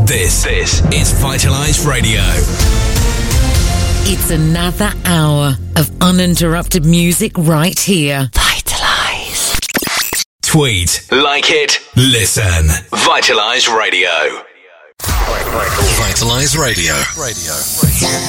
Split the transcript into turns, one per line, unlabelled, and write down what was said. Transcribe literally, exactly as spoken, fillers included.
This, this is Vitalize Radio.
It's another hour of uninterrupted music right here. Vitalize.
Tweet, like it, listen. Vitalize Radio. Vitalize Radio. Radio.